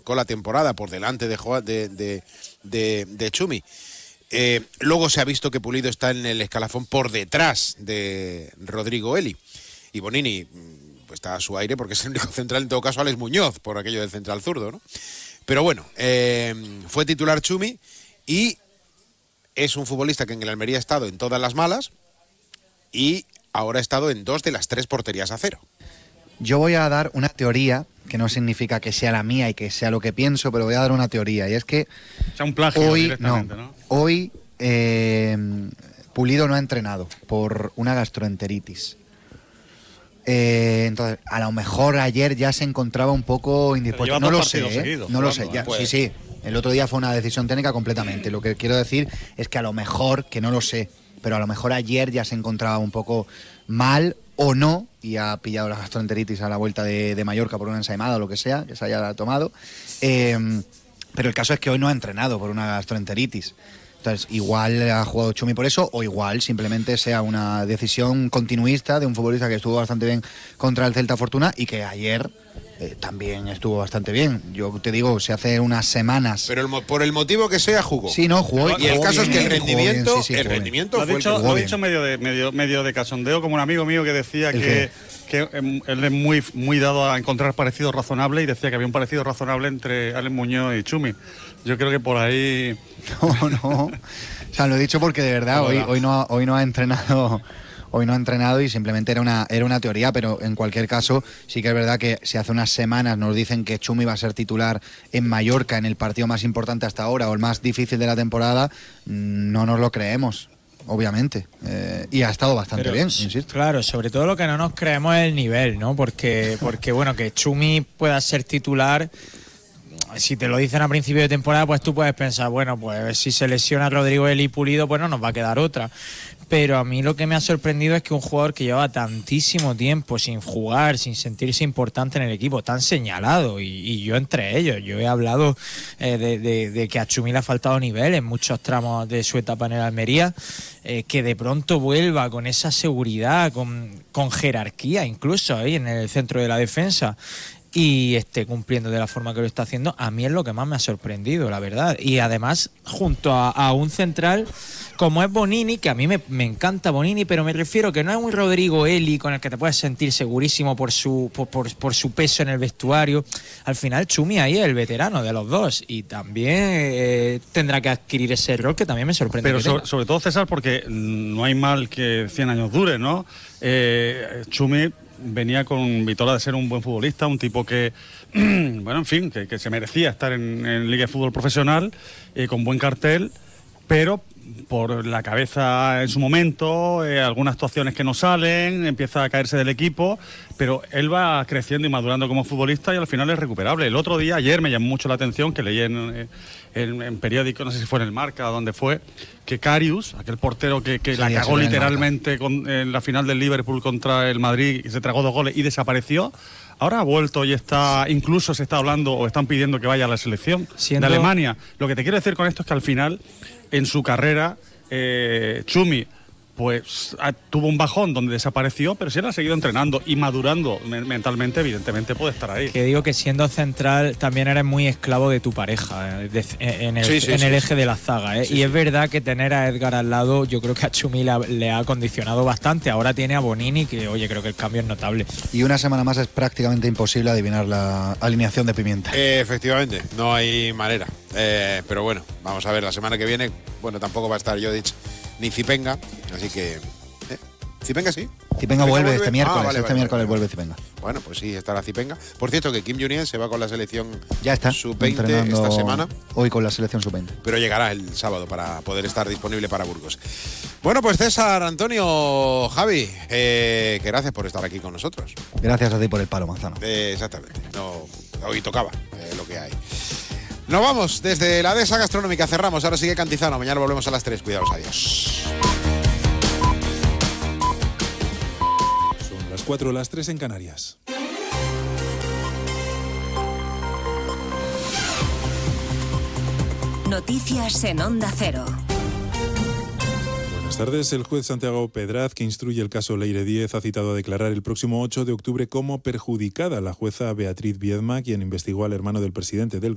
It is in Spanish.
arrancó la temporada por delante de Chumi. Luego se ha visto que Pulido está en el escalafón por detrás de Rodrigo Eli. Y Bonini pues está a su aire porque es el único central, en todo caso Alex Muñoz, por aquello del central zurdo, ¿no? Pero bueno, fue titular Chumi y es un futbolista que en el Almería ha estado en todas las malas y ahora ha estado en 2 de las 3 porterías a cero. Yo voy a dar una teoría, que no significa que sea la mía y que sea lo que pienso, pero voy a dar una teoría, y es que o sea, un plagio directamente, ¿no? Hoy Pulido no ha entrenado por una gastroenteritis. Entonces, a lo mejor ayer ya se encontraba un poco indispuesto. No lo sé, no lo sé. Sí. El otro día fue una decisión técnica completamente. Lo que quiero decir es que a lo mejor, que no lo sé, pero a lo mejor ayer ya se encontraba un poco mal o no, y ha pillado la gastroenteritis a la vuelta de Mallorca por una ensaimada o lo que sea, que se haya tomado. Pero el caso es que hoy no ha entrenado por una gastroenteritis. Entonces, igual ha jugado Chumi por eso, o igual simplemente sea una decisión continuista de un futbolista que estuvo bastante bien contra el Celta Fortuna y que ayer también estuvo bastante bien. Yo te digo, se hace unas semanas. Pero por el motivo que sea, jugó. Sí, no, jugó. Y el caso bien, es que el rendimiento, bien, sí, el rendimiento lo fue ha dicho medio de cachondeo, como un amigo mío que decía que él es muy dado a encontrar parecidos razonables, y decía que había un parecido razonable entre Alex Muñoz y Chumi. Yo creo que por ahí... No. O sea, lo he dicho porque de verdad hoy no ha entrenado. Hoy no ha entrenado y simplemente era una teoría, pero en cualquier caso sí que es verdad que si hace unas semanas nos dicen que Chumi va a ser titular en Mallorca en el partido más importante hasta ahora o el más difícil de la temporada, no nos lo creemos, obviamente. Y ha estado bastante bien, insisto. Claro, sobre todo lo que no nos creemos es el nivel, ¿no? Porque bueno, que Chumi pueda ser titular... Si te lo dicen a principio de temporada, pues tú puedes pensar, bueno, pues si se lesiona Rodrigo Eli Pulido, pues no nos va a quedar otra. Pero a mí lo que me ha sorprendido es que un jugador que lleva tantísimo tiempo sin jugar, sin sentirse importante en el equipo, tan señalado, y yo entre ellos, yo he hablado de que a Chumi le ha faltado nivel en muchos tramos de su etapa en el Almería, que de pronto vuelva con esa seguridad, con jerarquía incluso ahí en el centro de la defensa, y esté cumpliendo de la forma que lo está haciendo, a mí es lo que más me ha sorprendido, la verdad. Y además, junto a un central como es Bonini, que a mí me encanta Bonini, pero me refiero que no es un Rodrigo Eli con el que te puedes sentir segurísimo por su peso en el vestuario. Al final Chumi ahí es el veterano de los dos y también tendrá que adquirir ese rol que también me sorprende. Pero sobre todo, César, porque no hay mal que 100 años dure, ¿no? Chumi venía con vitola de ser un buen futbolista, un tipo que, bueno, en fin, que se merecía estar en Liga de Fútbol Profesional, con buen cartel, pero por la cabeza en su momento, algunas actuaciones que no salen, empieza a caerse del equipo, pero él va creciendo y madurando como futbolista y al final es recuperable. El otro día, ayer, me llamó mucho la atención que leí en periódico, no sé si fue en el Marca o donde fue, que Karius, aquel portero que la cagó literalmente en la final del Liverpool contra el Madrid y se tragó 2 goles y desapareció, ahora ha vuelto y incluso se está hablando o están pidiendo que vaya a la selección de Alemania. Lo que te quiero decir con esto es que al final, en su carrera, Chumi pues tuvo un bajón donde desapareció, pero si él ha seguido entrenando y madurando mentalmente, evidentemente puede estar ahí. Que digo que siendo central también eres muy esclavo de tu pareja en el eje de la zaga, ¿eh? Sí, y es verdad que tener a Edgar al lado, yo creo que a Chumi le ha condicionado bastante. Ahora tiene a Bonini, que oye, creo que el cambio es notable. Y una semana más es prácticamente imposible adivinar la alineación de Pimienta. Efectivamente, no hay manera. Pero bueno, vamos a ver, la semana que viene, bueno, tampoco va a estar Jodic ni Zipenga, así que... ¿Zipenga sí? Zipenga vuelve este miércoles, miércoles vuelve Zipenga. Bueno, pues sí, estará Zipenga. Por cierto, que Kim Junien se va con la selección ya está sub-20 esta semana. Hoy con la selección sub-20. Pero llegará el sábado para poder estar disponible para Burgos. Bueno, pues César, Antonio, Javi, que gracias por estar aquí con nosotros. Gracias a ti por el palo, Manzano. Exactamente. Hoy tocaba lo que hay. Nos vamos desde la Dehesa Gastronómica, cerramos, ahora sigue Cantizano, mañana volvemos a las 3, cuidaos, adiós. Son las 4, las 3 en Canarias. Noticias en Onda Cero. Buenas tardes. El juez Santiago Pedraz, que instruye el caso Leire Díez, ha citado a declarar el próximo 8 de octubre como perjudicada la jueza Beatriz Viedma, quien investigó al hermano del presidente del